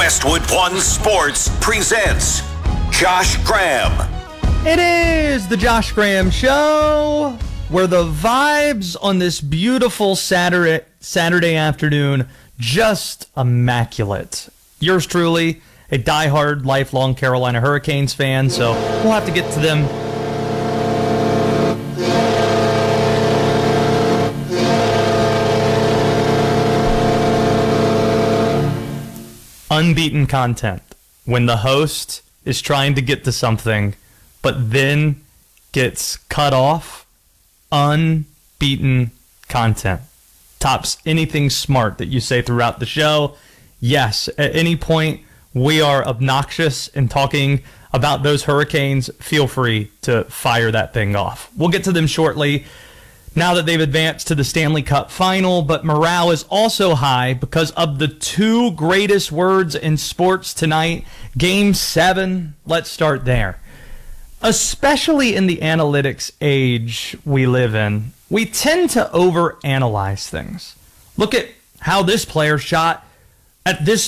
Westwood One Sports presents Josh Graham. It is the Josh Graham Show, where the vibes on this beautiful Saturday afternoon just immaculate. Yours truly, a diehard, lifelong Carolina Hurricanes fan, so we'll have to get to them. Unbeaten content when the host is trying to get to something but then gets cut off. Unbeaten content tops anything smart that you say throughout the show. Yes, at any point we are obnoxious in talking about those Hurricanes, feel free to fire that thing off. We'll get to them shortly now that they've advanced to the Stanley Cup final, but morale is also high because of the two greatest words in sports tonight. Game 7, let's start there. Especially in the analytics age we live in, we tend to overanalyze things. Look at how this player shot at this